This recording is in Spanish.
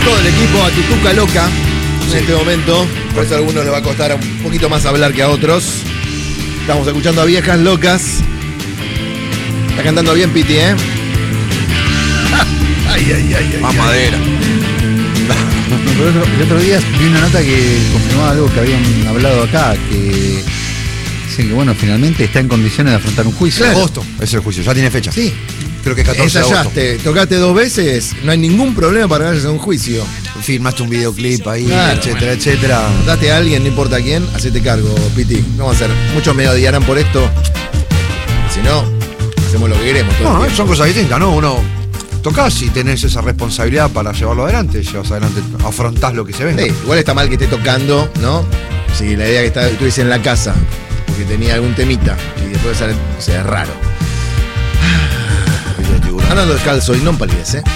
todo el equipo a Tutuca Loca en este momento. Por eso a algunos les va a costar un poquito más hablar que a otros. Estamos escuchando a Viejas Locas. Está cantando bien Piti, ¿eh? Ay. Mamadera. El otro día vi una nota que confirmaba algo que habían hablado acá, que dicen que bueno, finalmente está en condiciones de afrontar un juicio. Claro. Agosto, ese es el juicio, ya tiene fecha. Sí. Creo que es 14 de agosto. Ensayaste, tocaste 2 veces, no hay ningún problema para ganarse un juicio. Filmaste un videoclip ahí, Claro, etcétera, etcétera. Date a alguien, no importa quién, hacete cargo, Piti. ¿Cómo va a ser? Muchos me odiarán por esto. Si no, hacemos lo que queremos. Todo el No, tiempo. son cosas distintas, ¿no? Uno tocás y tenés esa responsabilidad para llevarlo adelante, llevas adelante, afrontás lo que se venga. Sí, igual está mal que esté tocando, ¿no? Si la idea que estuviese en la casa, porque tenía algún temita, y después sale, o sea, es raro. Hablando descalzo y no en palidez, ¿eh?